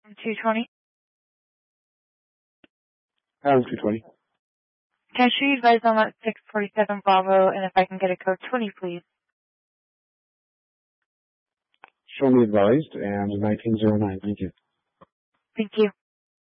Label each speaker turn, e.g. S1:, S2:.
S1: 220.
S2: 220.
S1: Can I show you advise on that 647 Bravo, and if I can get a code 20, please?
S2: Show me advised, and 1909. Thank you.
S1: Thank you.